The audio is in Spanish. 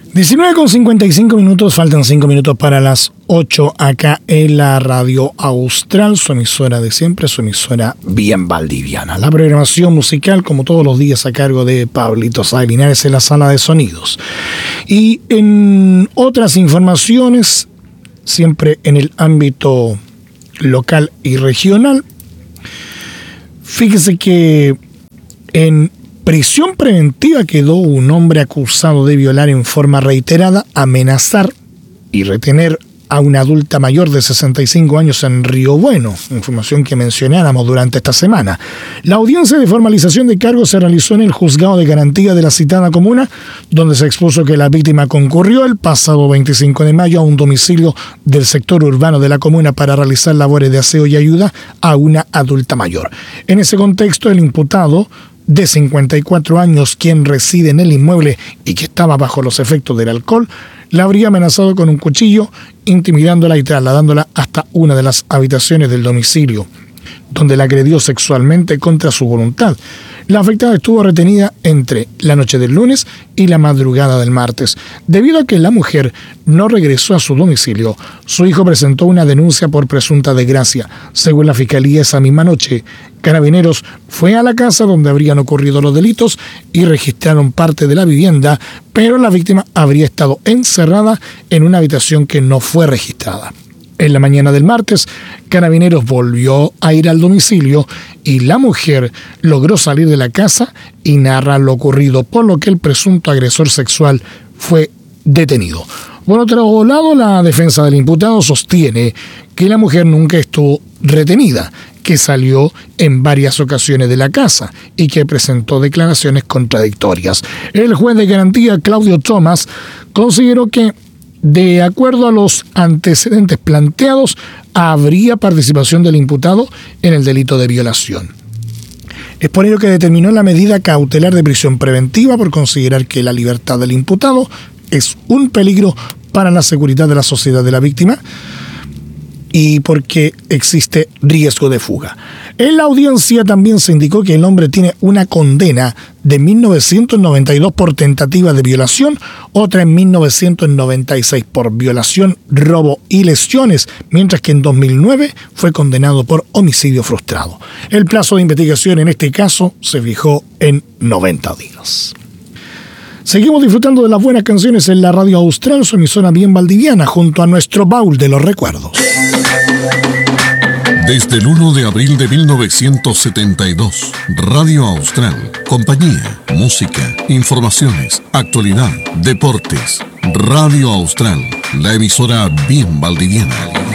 19:55, faltan 5 minutos para las 8 acá en la Radio Austral, su emisora de siempre, su emisora bien valdiviana. La programación musical, como todos los días, a cargo de Pablito Sáenz Linares en la sala de sonidos. Y en otras informaciones, siempre en el ámbito local y regional, fíjese que en prisión preventiva quedó un hombre acusado de violar en forma reiterada, amenazar y retener a una adulta mayor de 65 años en Río Bueno, información que mencionáramos durante esta semana. La audiencia de formalización de cargos se realizó en el juzgado de garantía de la citada comuna, donde se expuso que la víctima concurrió el pasado 25 de mayo a un domicilio del sector urbano de la comuna para realizar labores de aseo y ayuda a una adulta mayor. En ese contexto, el imputado de 54 años, quien reside en el inmueble y que estaba bajo los efectos del alcohol, la habría amenazado con un cuchillo, intimidándola y trasladándola hasta una de las habitaciones del domicilio, donde la agredió sexualmente contra su voluntad. La afectada estuvo retenida entre la noche del lunes y la madrugada del martes. Debido a que la mujer no regresó a su domicilio, su hijo presentó una denuncia por presunta desgracia. Según la fiscalía, esa misma noche, Carabineros fue a la casa donde habrían ocurrido los delitos y registraron parte de la vivienda, pero la víctima habría estado encerrada en una habitación que no fue registrada. En la mañana del martes, Carabineros volvió a ir al domicilio y la mujer logró salir de la casa y narra lo ocurrido, por lo que el presunto agresor sexual fue detenido. Por otro lado, la defensa del imputado sostiene que la mujer nunca estuvo retenida, que salió en varias ocasiones de la casa y que presentó declaraciones contradictorias. El juez de garantía, Claudio Thomas, consideró que, de acuerdo a los antecedentes planteados, habría participación del imputado en el delito de violación. Es por ello que determinó la medida cautelar de prisión preventiva por considerar que la libertad del imputado es un peligro para la seguridad de la sociedad de la víctima y porque existe riesgo de fuga. En la audiencia también se indicó que el hombre tiene una condena de 1992 por tentativa de violación, otra en 1996 por violación, robo y lesiones, mientras que en 2009 fue condenado por homicidio frustrado. El plazo de investigación en este caso se fijó en 90 días. Seguimos disfrutando de las buenas canciones en la Radio Austral, su emisora bien valdiviana, junto a nuestro baúl de los recuerdos. Desde el 1 de abril de 1972, Radio Austral, compañía, música, informaciones, actualidad, deportes. Radio Austral, la emisora bien valdiviana.